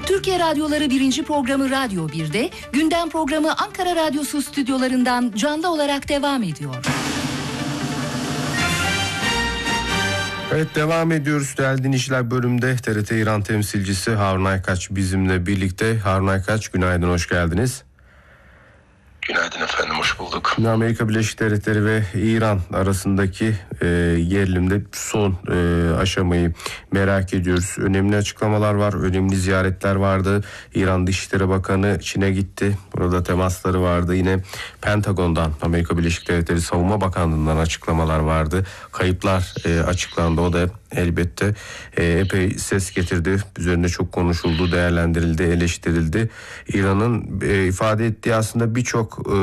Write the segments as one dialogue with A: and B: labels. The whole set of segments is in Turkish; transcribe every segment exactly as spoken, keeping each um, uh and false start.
A: Türkiye Radyoları birinci programı Radyo bir'de, gündem programı Ankara Radyosu stüdyolarından canlı olarak devam ediyor.
B: Evet, devam ediyoruz. Değerli dinleyiciler, bölümde T R T İran temsilcisi Harun Aykaç bizimle birlikte. Harun Aykaç, günaydın, hoş geldiniz.
C: Günaydın efendim, hoş bulduk.
B: Amerika Birleşik Devletleri ve İran arasındaki e, gerilimde son e, aşamayı merak ediyoruz. Önemli açıklamalar var, önemli ziyaretler vardı. İran Dışişleri Bakanı Çin'e gitti. Burada temasları vardı. Yine Pentagon'dan, Amerika Birleşik Devletleri Savunma Bakanlığı'ndan açıklamalar vardı. Kayıplar e, açıklandı. O da elbette e, epey ses getirdi. Üzerinde çok konuşuldu, değerlendirildi, eleştirildi. İran'ın e, ifade ettiği aslında birçok e,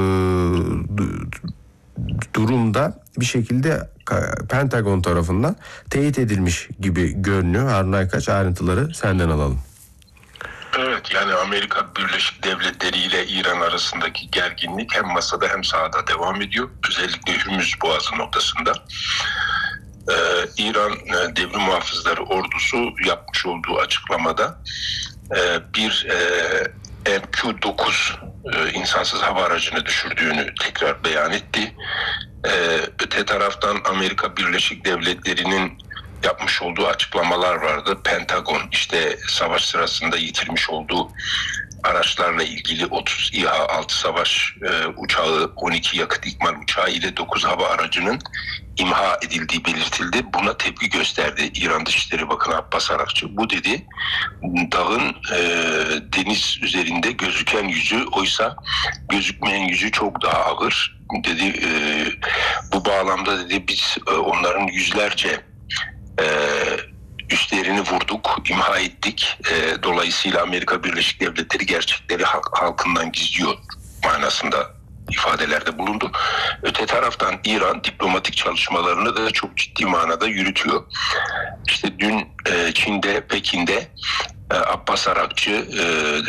B: durumda bir şekilde Pentagon tarafından teyit edilmiş gibi görünüyor. Harun Aykaç, ayrıntıları senden alalım.
C: Evet, yani Amerika Birleşik Devletleri ile İran arasındaki gerginlik hem masada hem sahada devam ediyor. Özellikle Hürmüz Boğazı noktasında. Ee, İran e, Devrim Muhafızları Ordusu yapmış olduğu açıklamada e, bir e, M Q dokuz e, insansız hava aracını düşürdüğünü tekrar beyan etti. E, öte taraftan Amerika Birleşik Devletleri'nin yapmış olduğu açıklamalar vardı. Pentagon işte savaş sırasında yitirmiş olduğu araçlarla ilgili otuz İHA altı savaş e, uçağı, on iki yakıt ikmal uçağı ile dokuz hava aracının imha edildiği belirtildi. Buna tepki gösterdi İran Dışişleri Bakanı Abbas Arakçı. Bu dedi, dağın e, deniz üzerinde gözüken yüzü, oysa gözükmeyen yüzü çok daha ağır dedi. E, bu bağlamda dedi biz e, onların yüzlerce e, üstlerini vurduk, imha ettik. E, dolayısıyla Amerika Birleşik Devletleri gerçekleri halk, halkından gizliyor manasında ifadelerde bulundu. Öte taraftan İran diplomatik çalışmalarını da çok ciddi manada yürütüyor. İşte dün e, Çin'de, Pekin'de e, Abbas Arakçı e,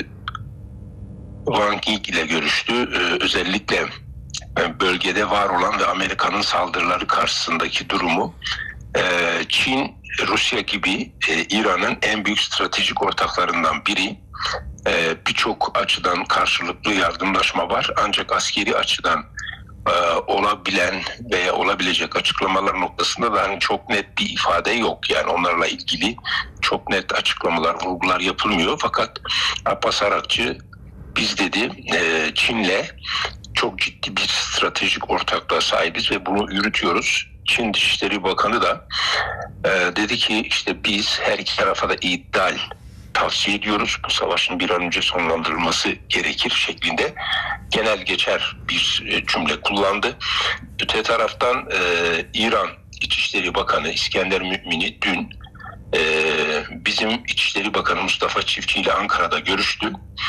C: Wang Yi ile görüştü. E, özellikle e, bölgede var olan ve Amerika'nın saldırıları karşısındaki durumu, e, Çin, Rusya gibi e, İran'ın en büyük stratejik ortaklarından biri. E, birçok açıdan karşılıklı yardımlaşma var. Ancak askeri açıdan e, olabilen veya olabilecek açıklamalar noktasında da hani çok net bir ifade yok. Yani onlarla ilgili çok net açıklamalar, vurgular yapılmıyor. Fakat Abbas Arakçı biz dedi e, Çin'le çok ciddi bir stratejik ortaklığa sahibiz ve bunu yürütüyoruz. Çin Dışişleri Bakanı da e, dedi ki işte biz her iki tarafa da iddial tavsiye ediyoruz. Bu savaşın bir an önce sonlandırılması gerekir şeklinde genel geçer bir cümle kullandı. Öte taraftan e, İran İçişleri Bakanı İskender Mü'mini dün e, bizim İçişleri Bakanı Mustafa Çiftçi ile Ankara'da görüştü.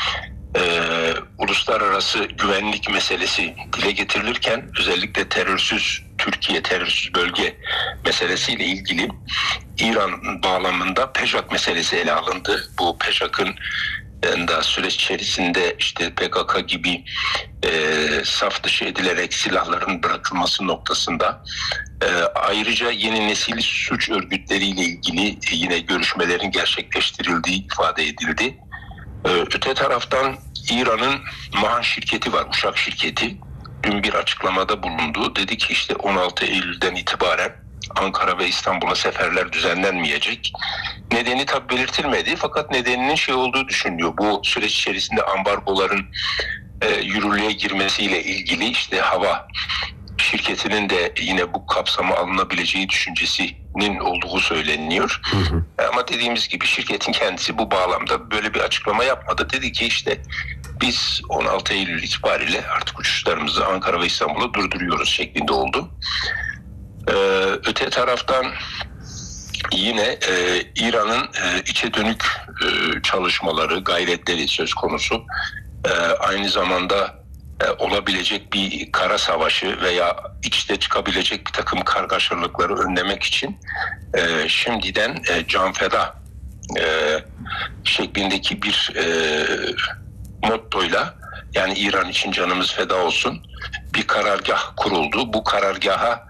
C: Ee, uluslararası güvenlik meselesi dile getirilirken özellikle terörsüz Türkiye, terörsüz bölge meselesiyle ilgili İran bağlamında PEJAK meselesi ele alındı. Bu PEJAK'ın da süreç içerisinde işte P K K gibi e, saf dışı edilerek silahların bırakılması noktasında e, ayrıca yeni nesil suç örgütleriyle ilgili yine görüşmelerin gerçekleştirildiği ifade edildi. Öte taraftan İran'ın MAHAN şirketi var, Uşak şirketi. Dün bir açıklamada bulundu. Dedi ki işte on altı Eylül'den itibaren Ankara ve İstanbul'a seferler düzenlenmeyecek. Nedeni tabi belirtilmedi fakat nedeninin şey olduğu düşünülüyor. Bu süreç içerisinde ambargoların e, yürürlüğe girmesiyle ilgili işte hava şirketinin de yine bu kapsama alınabileceği düşüncesinin olduğu söyleniyor. Hı hı. Ama dediğimiz gibi şirketin kendisi bu bağlamda böyle bir açıklama yapmadı. Dedi ki işte biz on altı Eylül itibariyle artık uçuşlarımızı Ankara ve İstanbul'a durduruyoruz şeklinde oldu. Ee, öte taraftan yine e, İran'ın e, içe dönük e, çalışmaları, gayretleri söz konusu. E, aynı zamanda E, olabilecek bir kara savaşı veya içte çıkabilecek bir takım kargaşalıkları önlemek için e, şimdiden e, canfeda e, şeklindeki bir e, mottoyla, yani İran için canımız feda olsun, bir karargah kuruldu. Bu karargaha